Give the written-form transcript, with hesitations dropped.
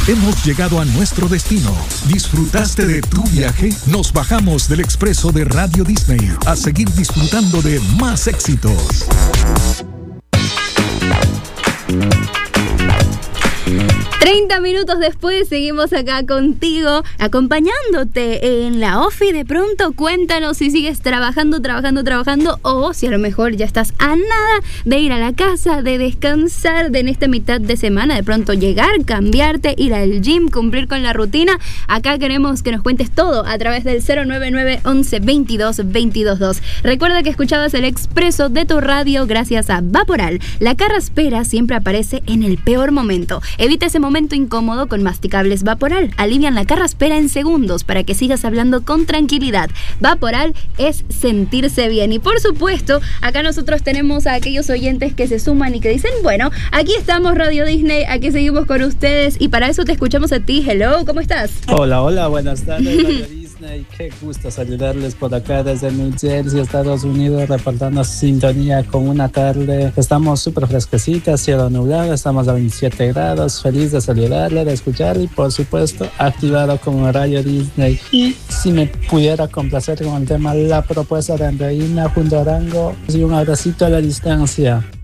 Hemos llegado a nuestro destino. ¿Disfrutaste de tu viaje? Nos bajamos del expreso de Radio Disney a seguir disfrutando de más éxitos. Minutos después seguimos acá contigo, acompañándote en la OFI. De pronto cuéntanos si sigues trabajando o si a lo mejor ya estás a nada de ir a la casa, de descansar, de en esta mitad de semana de pronto llegar, cambiarte, ir al gym, cumplir con la rutina. Acá queremos que nos cuentes todo a través del 099 11 22 222. Recuerda que escuchabas el expreso de tu radio gracias a Vaporal. La carraspera siempre aparece en el peor momento. Evita ese momento incómodo con masticables Vaporal. Alivian la carraspera en segundos para que sigas hablando con tranquilidad. Vaporal es sentirse bien. Y por supuesto, acá nosotros tenemos a aquellos oyentes que se suman y que dicen, bueno, aquí estamos Radio Disney, aquí seguimos con ustedes y para eso te escuchamos a ti. Hello, ¿cómo estás? Hola, buenas tardes Radio Disney. Qué gusto saludarles por acá desde New Jersey, Estados Unidos, reportando sintonía con una tarde. Estamos súper fresquecitas, cielo nublado, estamos a 27 grados, feliz de saludarle, de escuchar y por supuesto activado con Radio Disney. Y si me pudiera complacer con el tema La Propuesta de Andreina junto a Arango y un abracito a la distancia.